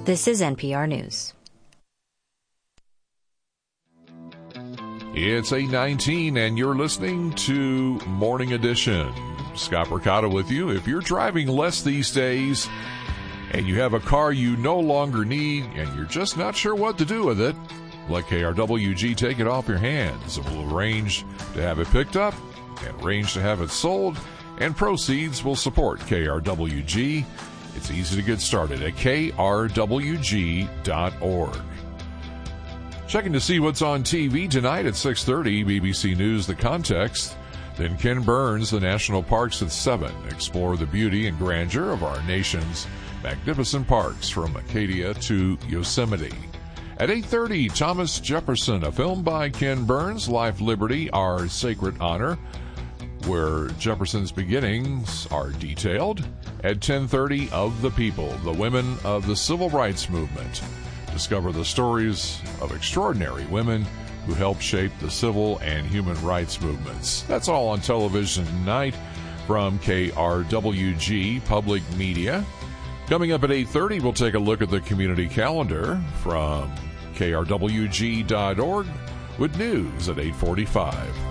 This is NPR News. It's 8:19 and you're listening to Morning Edition. Scott Mercado with you. If you're driving less these days and you have a car you no longer need and you're just not sure what to do with it, let KRWG take it off your hands. We'll arrange to have it picked up and arrange to have it sold, and proceeds will support KRWG. It's easy to get started at krwg.org. Checking to see what's on TV tonight at 6:30, BBC News The Context. Then Ken Burns, The National Parks at 7. Explore the beauty and grandeur of our nation's magnificent parks from Acadia to Yosemite. At 8:30, Thomas Jefferson, a film by Ken Burns, Life, Liberty, Our Sacred Honor, where Jefferson's beginnings are detailed. At 10:30, Of the People, the women of the Civil Rights Movement. Discover the stories of extraordinary women who helped shape the civil and human rights movements. That's all on television tonight from KRWG Public Media. Coming up at 8:30, we'll take a look at the community calendar from krwg.org with news at 8:45.